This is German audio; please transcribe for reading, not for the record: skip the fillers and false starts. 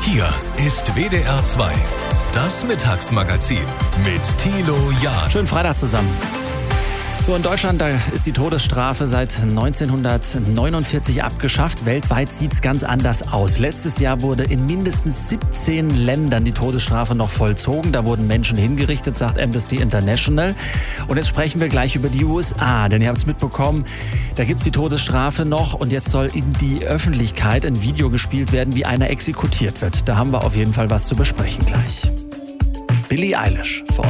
Hier ist WDR 2, das Mittagsmagazin mit Thilo Jahn. Schönen Freitag zusammen. So, in Deutschland, da ist die Todesstrafe seit 1949 abgeschafft. Weltweit sieht es ganz anders aus. Letztes Jahr wurde in mindestens 17 Ländern die Todesstrafe noch vollzogen. Da wurden Menschen hingerichtet, sagt Amnesty International. Und jetzt sprechen wir gleich über die USA, denn ihr habt es mitbekommen, da gibt es die Todesstrafe noch und jetzt soll in die Öffentlichkeit ein Video gespielt werden, wie einer exekutiert wird. Da haben wir auf jeden Fall was zu besprechen gleich. Billie Eilish.